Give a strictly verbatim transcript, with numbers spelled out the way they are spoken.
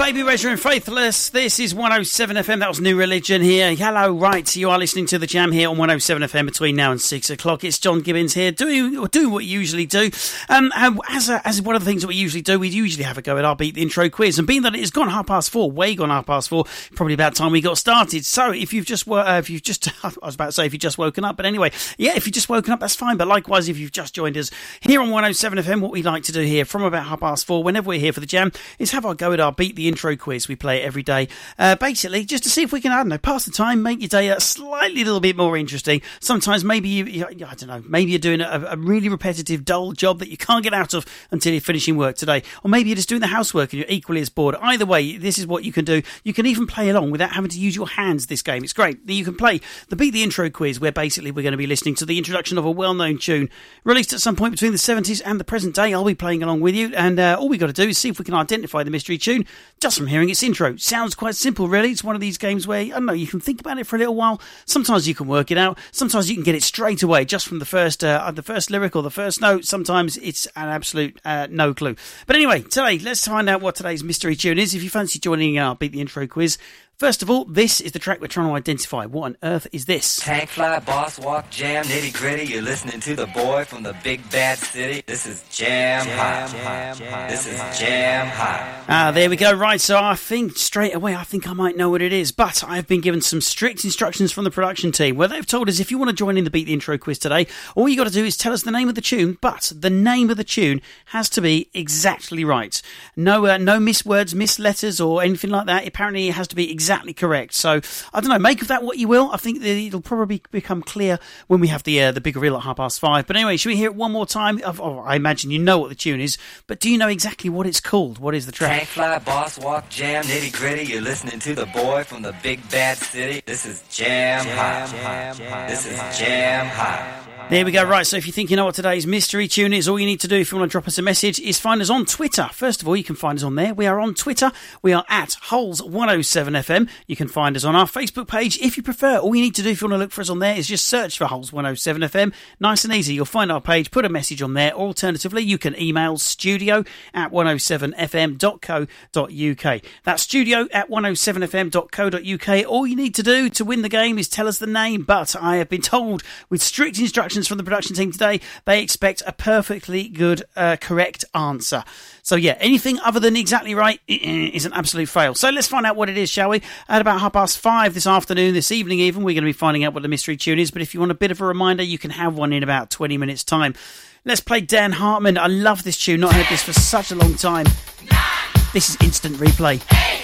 Baby Reza and Faithless. This is one oh seven F M. That was New Religion here. Hello, right. You are listening to The Jam here on one oh seven F M between now and six o'clock. It's John Gibbons here, doing doing what you usually do. Um, as a, as one of the things that we usually do, we usually have a go at our Beat the Intro quiz. And being that it has gone half past four, way gone half past four, probably about time we got started. So if you've just, uh, if you've just, I was about to say if you've just woken up, but anyway, yeah, if you've just woken up, that's fine. But likewise, if you've just joined us here on one oh seven F M, what we like to do here from about half past four, whenever we're here for The Jam, is have our go at our Beat the Intro quiz. We play it every day, uh, basically just to see if we can, I don't know, pass the time, make your day a slightly little bit more interesting. Sometimes maybe you, you I don't know, maybe you're doing a, a really repetitive, dull job that you can't get out of until you're finishing work today, or maybe you're just doing the housework and you're equally as bored. Either way, this is what you can do. You can even play along without having to use your hands this game. It's great. You can play the Beat the Intro quiz, where basically we're going to be listening to the introduction of a well-known tune released at some point between the seventies and the present day. I'll be playing along with you, and uh, all we got to do is see if we can identify the mystery tune just from hearing its intro. Sounds quite simple, really. It's one of these games where, I don't know, you can think about it for a little while. Sometimes you can work it out. Sometimes you can get it straight away just from the first uh, the first lyric or the first note. Sometimes it's an absolute uh, no clue. But anyway, today, let's find out what today's mystery tune is. If you fancy joining our Beat the Intro quiz, first of all, this is the track we're trying to identify. What on earth is this? Tank fly, boss walk, jam, nitty gritty. You're listening to the boy from the big bad city. This is Jam, jam Hot. Jam, this is Jam Hot. Ah, there we go. Right, so I think straight away, I think I might know what it is. But I've been given some strict instructions from the production team, where they've told us if you want to join in the Beat the Intro quiz today, all you got to do is tell us the name of the tune. But the name of the tune has to be exactly right. No, uh, no miswords, misletters, or anything like that. Apparently, it has to be exactly. Exactly correct. So I don't know. Make of that what you will. I think that it'll probably become clear when we have the uh, the big reveal at half past five. But anyway, should we hear it one more time? Oh, I imagine you know what the tune is, but do you know exactly what it's called? What is the track? Tank fly, boss walk, jam, nitty gritty. You're listening to the boy from the big bad city. This is Jam, jam Hot. Jam, jam, this is Jam Hot. There we go. Right, so if you think you know what today's mystery tune is, all you need to do if you want to drop us a message is find us on Twitter. First of all, you can find us on there. We are on Twitter. We are at Holes one oh seven F M. You can find us on our Facebook page if you prefer. All you need to do if you want to look for us on there is just search for Holes one oh seven F M. Nice and easy. You'll find our page, put a message on there. Or alternatively, you can email studio at one oh seven f m dot co dot u k. That's studio at one oh seven f m dot co dot u k. All you need to do to win the game is tell us the name. But I have been told, with strict instructions from the production team today, they expect a perfectly good, uh, correct answer. So yeah, anything other than exactly right is an absolute fail. So let's find out what it is, shall we? At about half past five this afternoon, this evening even, we're going to be finding out what the mystery tune is. But if you want a bit of a reminder, you can have one in about twenty minutes time. Let's play Dan Hartman. I love this tune. Not heard this for such a long time. This is Instant Replay.